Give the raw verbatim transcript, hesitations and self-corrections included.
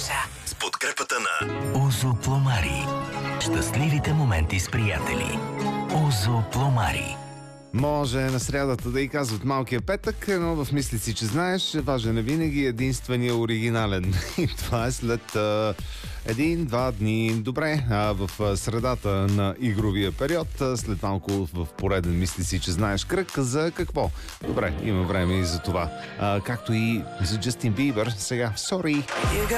мрежа. С подкрепата на Озо Пломари. Щастливите моменти с приятели. Озо Пломари. Може на срядата да и казват малкия петък, но в мисли си, че знаеш, важен е винаги единствения оригинален. И това е след а, един-два дни. Добре, а в средата на игровия период, след малко в пореден мисли си, че знаеш кръг за какво. Добре, има време и за това. А, както и за Джастин Бибър. Сега, sorry.